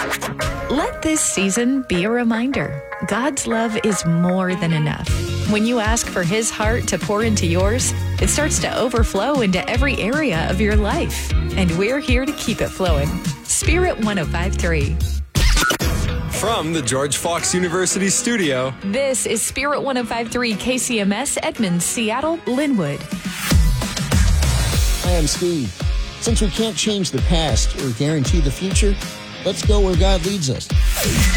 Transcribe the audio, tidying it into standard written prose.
Let this season be a reminder. God's love is more than enough. When you ask for His heart to pour into yours, it starts to overflow into every area of your life. And we're here to keep it flowing. Spirit 105.3. From the George Fox University studio, This is Spirit 105.3 KCMS, Edmonds, Seattle, Linwood. Hi, I'm Steve. Since we can't change the past or guarantee the future, let's go where God leads us.